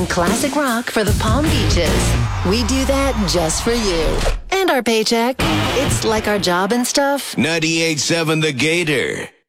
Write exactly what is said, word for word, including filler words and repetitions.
classic rock for the Palm Beaches. We do that just for you. And our paycheck. It's like our job and stuff. ninety-eight point seven The Gator.